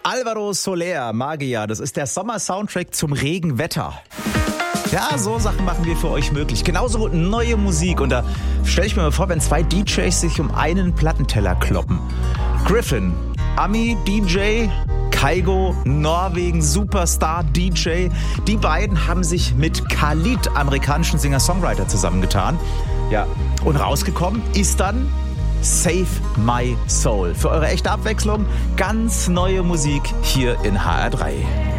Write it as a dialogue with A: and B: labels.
A: Alvaro Soler, Magia, das ist der Sommer-Soundtrack zum Regenwetter. Ja, so Sachen machen wir für euch möglich. Genauso neue Musik. Und da stelle ich mir mal vor, wenn zwei DJs sich um einen Plattenteller kloppen. Griffin, Ami-DJ, Kygo, Norwegen, Superstar-DJ. Die beiden haben sich mit Khalid, amerikanischen Singer-Songwriter, zusammengetan. Ja, und rausgekommen ist dann Save My Soul. Für eure echte Abwechslung ganz neue Musik hier in HR3.